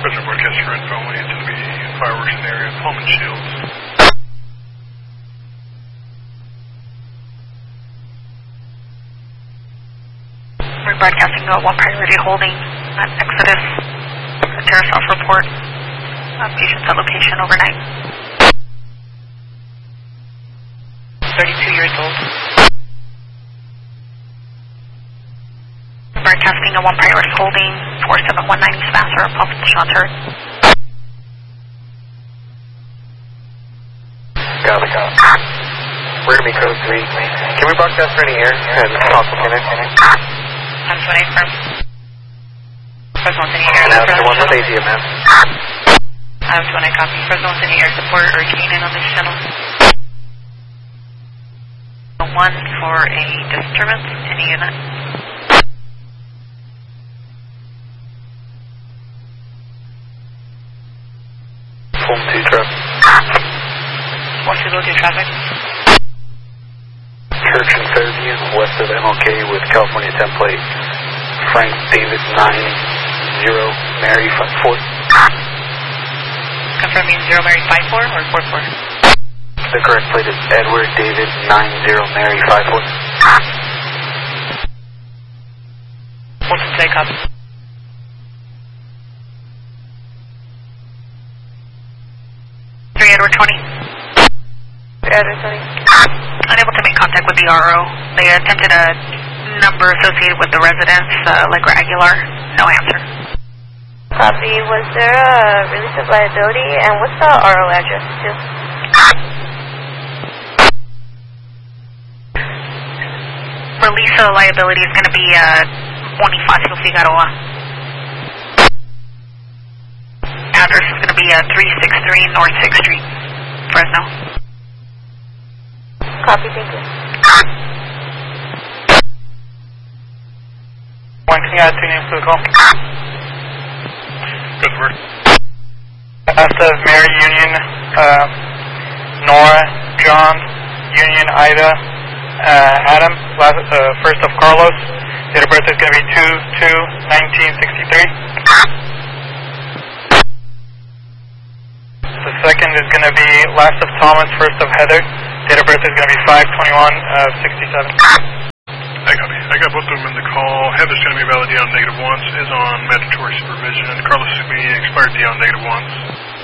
President broadcast for info. It's going to be fireworks in the area, Pullman Shields. We're broadcasting 1 priority holding at Exodus. Terrace off report. Patients at location overnight. 32 years old. Broadcasting 1 priority holding. 4719 East Vassar, pulse shots heard. Got it. We're going to be code 3. Can we broadcast for any air? Possible minute. I'm 28 firm. Fresno City Air. That's the one with ADMS. I'm 20 copy. Fresno City Air support hurricane in on this channel. 1 for a disturbance in a unit. Full 2 truck. What's the local traffic? Church and Fairview, west of MLK with California template. Frank David 90 Mary 54. Confirming 0 Mary 54 or 44? The correct plate is Edward David 90 Mary 54. Wilson take up. Edward 20. Edward 20. Unable to make contact with the RO. They attempted a number associated with the residence, like Aguilar. No answer. Copy. Was there a release of liability? And what's the RO address too? Release of liability is going to be Bonifacio Figueroa. Address is going to be 363 North 6th Street, Fresno. Copy, thank you. Can you add 2 names to the call? Good work. Last of Mary Union, Nora, John, Union, Ida, Adam, first of Carlos. Date of birth is going to be 2/2/1963. The second is going to be last of Thomas, first of Heather. Date of birth is going to be 5/21/67. I copy. I got both of them in the call. Heather's going to be valid on -1s, is on mandatory supervision. Carlos is going to be expired on -1s.